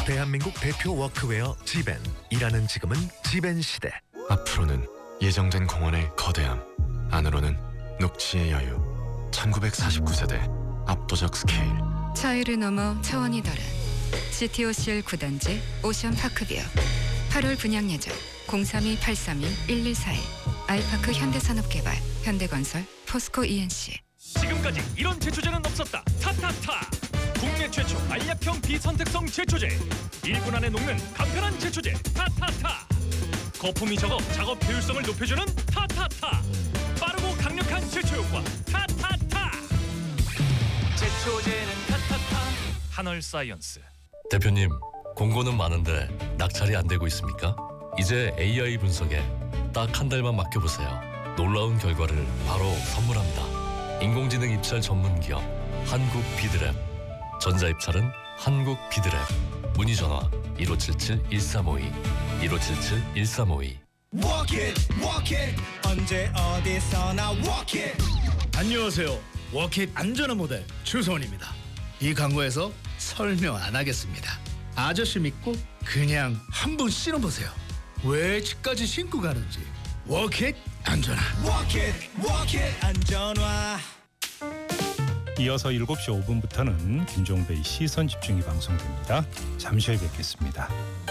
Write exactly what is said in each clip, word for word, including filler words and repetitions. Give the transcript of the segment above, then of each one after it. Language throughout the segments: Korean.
대한민국 대표 워크웨어 지벤. 일하는 지금은 지벤 시대. 앞으로는 예정된 공원의 거대함, 안으로는 녹지의 여유. 천구백사십구 세대 압도적 스케일. 차이를 넘어 차원이 다른 씨티오씨엘 구 단지 오션파크뷰. 팔월 분양 예정 공삼이 팔삼이 일일사일. 아이파크 현대산업개발, 현대건설, 포스코 이엔씨. 지금까지 이런 제초제는 없었다. 타타타. 국내 최초 알약형 비선택성 제초제. 일 분 안에 녹는 간편한 제초제 타타타. 거품이 적어 작업 효율성을 높여주는 타타타. 빠르고 강력한 제초 효과 타타타. 제초제는 타타타. 한얼사이언스. 대표님, 공고는 많은데 낙찰이 안 되고 있습니까? 이제 에이아이 분석에 딱 한 달만 맡겨보세요. 놀라운 결과를 바로 선물합니다. 인공지능 입찰 전문 기업 한국 비드랩. 전자 입찰은 한국 비드랩. 문의 전화 일오칠칠 일삼오이 일오칠칠 일삼오이. Walk it, walk it. 언제 어디서나 walk it. 안녕하세요. 워킷 안전한 모델 주소원입니다. 이 광고에서 설명 안 하겠습니다. 아저씨 믿고 그냥 한번 신어보세요. 왜 집까지 신고 가는지. 워킷 안전화. Walk it, walk it. 안전화. 이어서 일곱 시 오 분부터는 김종배의 시선 집중이 방송됩니다. 잠시 후에 뵙겠습니다.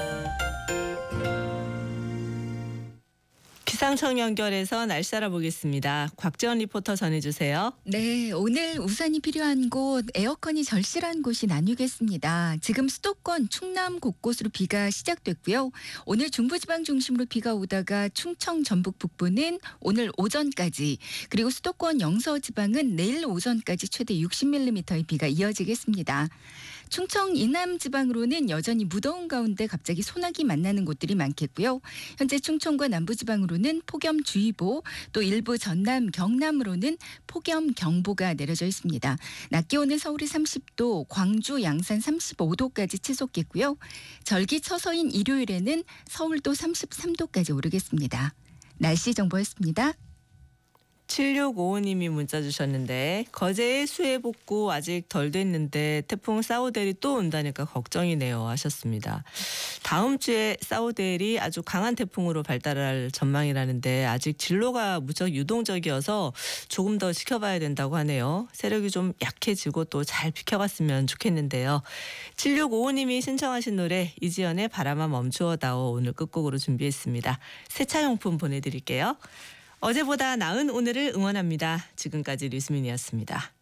기상청 연결해서 날씨 알아보겠습니다. 곽재원 리포터 전해주세요. 네, 오늘 우산이 필요한 곳, 에어컨이 절실한 곳이 나뉘겠습니다. 지금 수도권 충남 곳곳으로 비가 시작됐고요. 오늘 중부지방 중심으로 비가 오다가 충청 전북 북부는 오늘 오전까지, 그리고 수도권 영서지방은 내일 오전까지 최대 육십 밀리미터의 비가 이어지겠습니다. 충청 이남 지방으로는 여전히 무더운 가운데 갑자기 소나기 만나는 곳들이 많겠고요. 현재 충청과 남부지방으로는 폭염주의보, 또 일부 전남, 경남으로는 폭염경보가 내려져 있습니다. 낮 기온은 서울이 삼십 도, 광주, 양산 삼십오 도까지 치솟겠고요. 절기처서인 일요일에는 서울도 삼십삼 도까지 오르겠습니다. 날씨 정보였습니다. 칠육오오님이 문자 주셨는데, 거제의 수해 복구 아직 덜 됐는데 태풍 사우델이 또 온다니까 걱정이네요 하셨습니다. 다음 주에 사우델이 아주 강한 태풍으로 발달할 전망이라는데 아직 진로가 무척 유동적이어서 조금 더 지켜봐야 된다고 하네요. 세력이 좀 약해지고 또 잘 비켜갔으면 좋겠는데요. 칠육오오님이 신청하신 노래 이지연의 바람아 멈추어다오 오늘 끝곡으로 준비했습니다. 세차용품 보내드릴게요. 어제보다 나은 오늘을 응원합니다. 지금까지 류수민이었습니다.